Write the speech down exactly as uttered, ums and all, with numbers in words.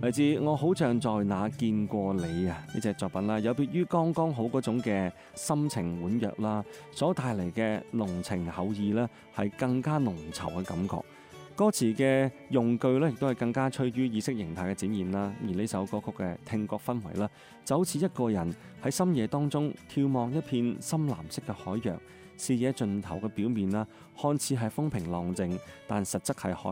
嚟自我好像在哪見過你啊！呢隻作品啦，有別於剛剛好嗰種嘅心情婉約啦，所帶嚟嘅濃情厚意呢，係更加濃稠嘅感覺。歌詞嘅用句呢，亦都係更加趨於意識形態嘅展現啦。而呢首歌曲嘅聽覺氛圍啦，就好似一個人喺深夜當中眺望一片深藍色嘅海洋，視野盡頭嘅表面啦，看似係風平浪靜，但實則係海